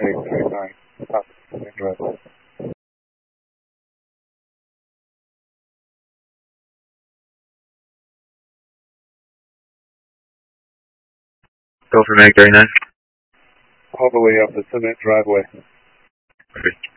839, top cement driveway. Go for Mag 39. All the way up the cement driveway. Okay.